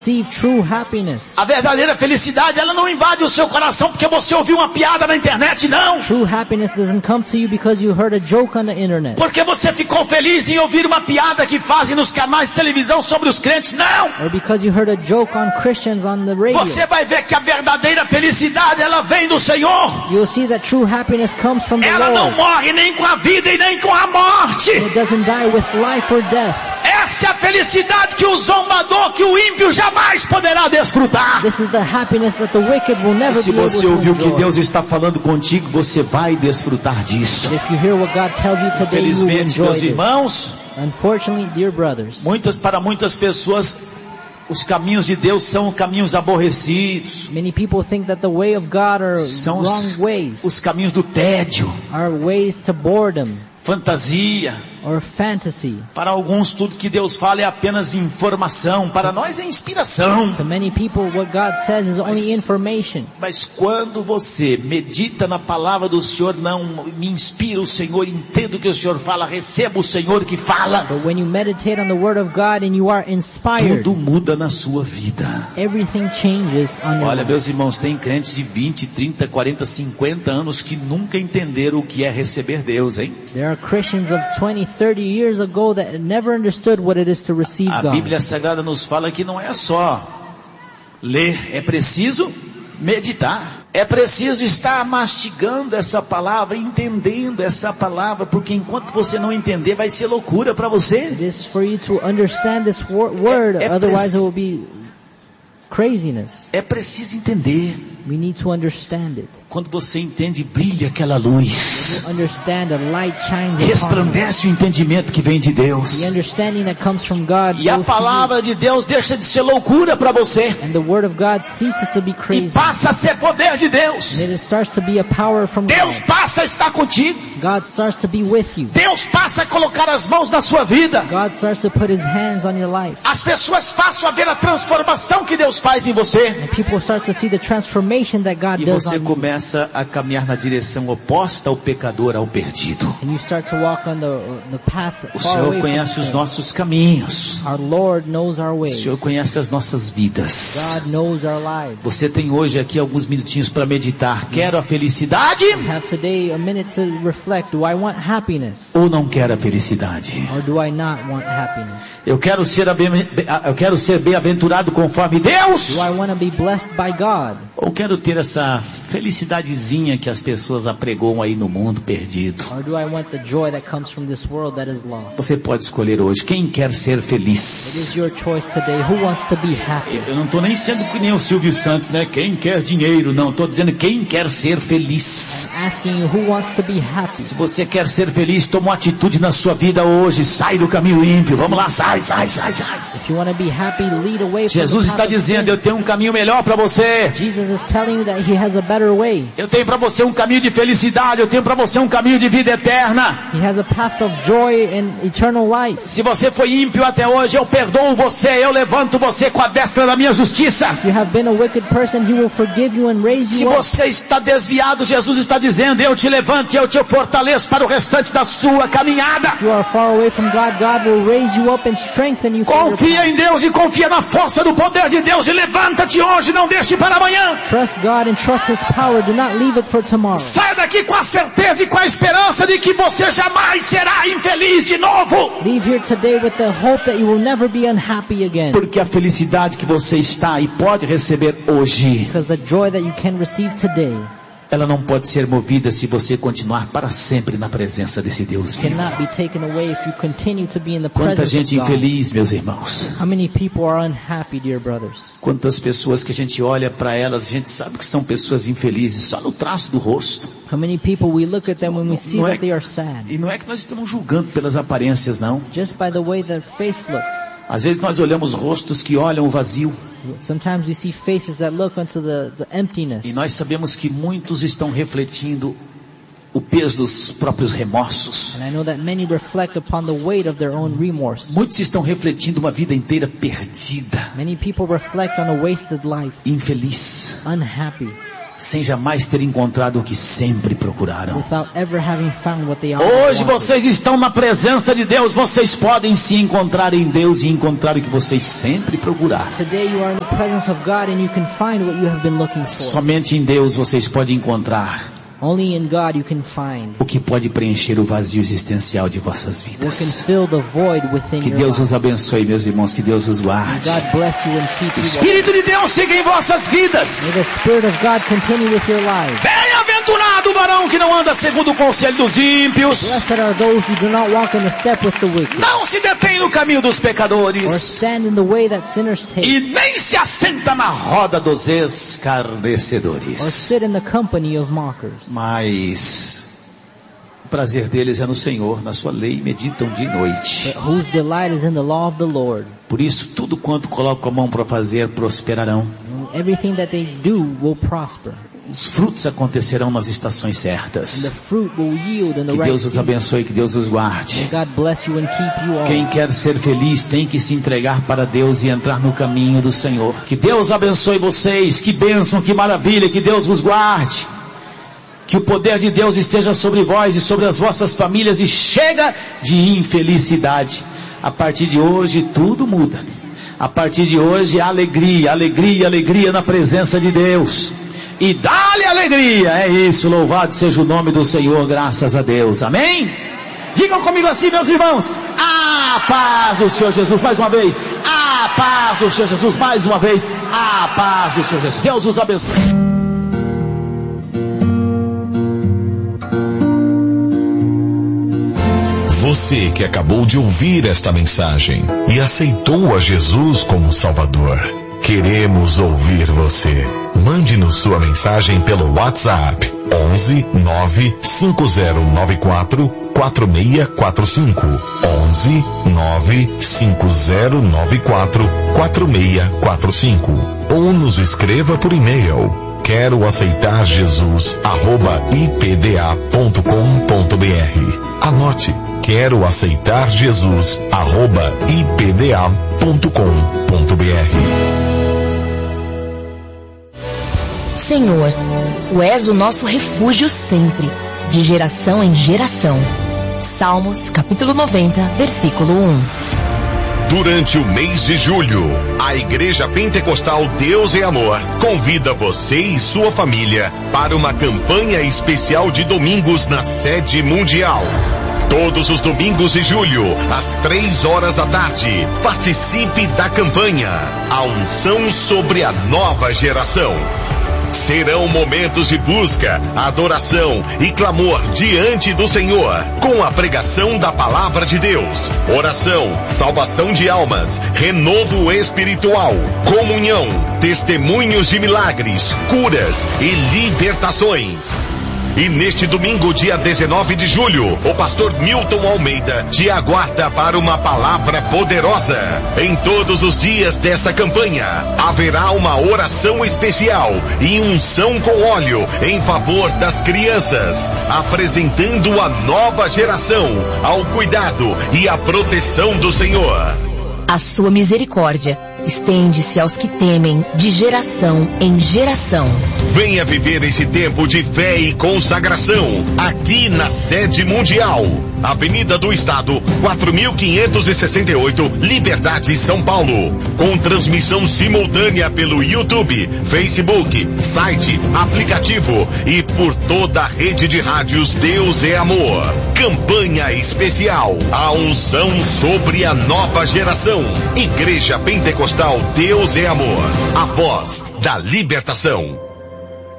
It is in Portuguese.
True happiness. A verdadeira felicidade, ela não invade o seu coração porque você ouviu uma piada na internet, não. True happiness doesn't come to you because you heard a joke on the internet. Porque você ficou feliz em ouvir uma piada que fazem nos canais de televisão sobre os crentes, não. Or because you heard a joke on Christians on the radio. Você vai ver que a verdadeira felicidade, ela vem do Senhor. You'll see that true happiness comes from the Ela Lord. não morre nem com a vida e nem com a morte. It doesn't die with life or death. Essa é a felicidade que o zombador, que o ímpio jamais poderá desfrutar. This is the happiness that the wicked will never Se be able você to ouviu o que enjoy. Deus está falando contigo, você vai desfrutar disso. If you hear what God tells you today, you will Infelizmente, enjoy meus this. irmãos, Unfortunately, dear brothers, para muitas pessoas, os caminhos de Deus são caminhos aborrecidos. many people think that the way of God are São wrong ways, os caminhos do tédio, are ways to boredom fantasia. or fantasy. Para alguns, tudo que Deus fala é apenas informação. Para nós é inspiração. To many people, what God says is only information. Mas quando você medita na palavra do Senhor, não me inspira o Senhor, entendo o que o Senhor fala, receba o Senhor que fala. But when you meditate on the Word of God and you are inspired, Tudo muda na sua vida. everything changes on your Olha, life. meus irmãos, tem crentes de 20, 30, 40, 50 anos que nunca entenderam o que é receber Deus, hein? There are Christians of 20, 30 years ago that never understood what it is to receive A God. Bíblia Sagrada nos fala que não é só ler, é preciso meditar. É preciso estar mastigando essa palavra, entendendo essa palavra, porque enquanto você não entender, vai ser loucura para você. It is for you to understand this word, otherwise it will be craziness. É preciso entender. We need to understand it. Quando você entende, brilha aquela luz. You understand the light shines upon you. Resplandece o entendimento que vem de Deus. The understanding that comes from God E a goes to palavra de Deus deixa de ser loucura para você. you. And the word of God ceases to be E crazy. passa a ser poder de Deus. And it starts to be a power from Deus God. passa a estar contigo. God starts to be with you. Deus passa a colocar as mãos na sua vida. God starts to put His hands on your life. As pessoas passam a ver a transformação que Deus faz em você. And people start to see the transformation that God E does você on you. começa a caminhar na direção oposta ao pecador, ao perdido. And you start to walk on the path O far Senhor away from conhece os sin. nossos caminhos. Our Lord knows our O ways. Senhor conhece as nossas vidas. God knows our lives. Você tem hoje aqui alguns minutinhos para meditar. Quero a felicidade Have today a minute to reflect. Do I want happiness? ou não quero a felicidade? Or do I not want happiness? Eu quero ser bem-aventurado conforme Deus? Do I want to be blessed by God? Ou quero ter essa felicidadezinha que as pessoas apregoam aí no mundo perdido? Or do I want the joy that comes from this world that is lost? Você pode escolher hoje. Quem quer ser It is feliz? your choice today. Who wants to be happy? Eu não estou nem sendo que nem o Silvio Santos, né? Quem quer dinheiro? Não, estou dizendo quem quer ser feliz. Asking you who wants to be happy. Se você quer ser feliz, toma uma atitude na sua vida hoje. Sai do caminho ímpio. Vamos lá, sai. If you want to be happy, lead away from Jesus the está path of dizendo, sin. eu tenho um caminho melhor para você. Jesus is telling you that He has a better way. Eu tenho para você um caminho de felicidade. Eu tenho para você um caminho de vida eterna. He has a path of joy and eternal life. Se você foi ímpio até hoje, eu perdoo você. Eu levanto você com a destra da minha justiça. If you have been a wicked person, He will forgive you and raise Se you up. você está desviado, Jesus está dizendo, eu te levanto e eu te fortaleço para o restante da sua caminhada. If you are far away from God, God will raise you up and strengthen you for your Confia em Deus e confia na força do poder de Deus e levanta-te hoje, não deixe para amanhã. Trust God and trust His power. Do not leave it for tomorrow. Saia daqui com a certeza e com a esperança de que você jamais será infeliz de novo. Leave here today with the hope that you will never be unhappy again. Porque a felicidade que você está e pode receber hoje, Because the joy that you can receive today ela não pode ser movida se você continuar para sempre na presença desse Deus vivo. cannot be taken away if you continue to be in the Quanta presence gente of God. infeliz, meus irmãos. How many people are unhappy, dear brothers? Quantas pessoas que a gente olha para elas, a gente sabe que são pessoas infelizes só no traço do rosto. How many people we look at them when we see Não é- that they are sad, E não é que nós estamos julgando pelas aparências, não. just by the way their face looks. Às vezes nós olhamos rostos que olham o vazio. Sometimes we see faces that look into the emptiness. E nós sabemos que muitos estão refletindo o peso dos próprios remorsos. And I know that many reflect upon the weight of their own remorse. Muitos estão refletindo uma vida inteira perdida, Many people reflect on a wasted life, infeliz, unhappy, sem jamais ter encontrado o que sempre procuraram. without ever having found what they always Hoje wanted. vocês estão na presença de Deus, vocês podem se encontrar em Deus e encontrar o que vocês sempre procuraram. Today you are in the presence of God and you can find what you have been looking for. Somente em Deus vocês podem encontrar Only in God you can find o que pode preencher o vazio existencial de vossas what can vidas. fill the void within Que your Deus life. os abençoe, meus irmãos, que Deus os guarde. God bless you and keep O you. Espírito de Deus siga em vossas vidas. May the Spirit of God continue with your lives. Bem-aventurado o varão que não anda segundo o conselho dos ímpios, Blessed are those who do not walk in the step with the wicked, não se detém no caminho dos or pecadores, stand in the way that sinners take, e nem se assenta na roda dos or escarnecedores. sit in the company of mockers. Mas o prazer deles é no Senhor, na sua lei, meditam dia e noite. But whose delight is in the law of the Lord. Por isso, tudo quanto colocam a mão para fazer, prosperarão. And everything that they do will prosper. Os frutos acontecerão nas estações And the certas. fruit will yield in the Que right Deus os season. abençoe, que Deus os guarde. May God bless you and keep you all. Quem quer ser feliz tem que se entregar para Deus e entrar no caminho do Senhor. Que Deus abençoe vocês, que bênção, que maravilha, que Deus vos guarde. Que o poder de Deus esteja sobre vós e sobre as vossas famílias, e chega de infelicidade. A partir de hoje tudo muda. A partir de hoje alegria, alegria, alegria na presença de Deus. E dá-lhe alegria, é isso, louvado seja o nome do Senhor, graças a Deus, amém? Digam comigo assim, meus irmãos, a paz do Senhor Jesus, mais uma vez, a paz do Senhor Jesus, mais uma vez, a paz do Senhor Jesus, Deus os abençoe. Você que acabou de ouvir esta mensagem e aceitou a Jesus como Salvador, queremos ouvir você. Mande-nos sua mensagem pelo WhatsApp 11 95094 4645 11 95094 4645 ou nos escreva por e-mail quero aceitar Jesus @ipda.com.br. Anote, quero aceitar Jesus @ipda.com.br. Senhor, Tu és o nosso refúgio sempre, de geração em geração. Salmos, capítulo 90, versículo 1. Durante o mês de julho, a Igreja Pentecostal Deus é Amor convida você e sua família para uma campanha especial de domingos na sede mundial. Todos os domingos de julho, às 3 da tarde, participe da campanha A Unção sobre a Nova Geração. Serão momentos de busca, adoração e clamor diante do Senhor, com a pregação da palavra de Deus, oração, salvação de almas, renovo espiritual, comunhão, testemunhos de milagres, curas e libertações. E neste domingo, dia 19 de julho, o pastor Milton Almeida te aguarda para uma palavra poderosa. Em todos os dias dessa campanha, haverá uma oração especial e unção com óleo em favor das crianças, apresentando a nova geração ao cuidado e à proteção do Senhor. A sua misericórdia estende-se aos que temem de geração em geração. Venha viver esse tempo de fé e consagração aqui na sede mundial. Avenida do Estado, 4568, Liberdade, São Paulo. Com transmissão simultânea pelo YouTube, Facebook, site, aplicativo e por toda a rede de rádios Deus é Amor. Campanha especial, a unção sobre a nova geração. Igreja Pentecostal Deus é Amor, a voz da libertação.